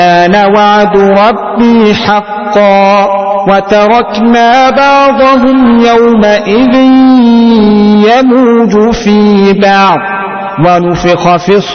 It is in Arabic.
كان وعد ربي حقا وتركنا بعضهم يومئذ يموج في بعض ونفخ في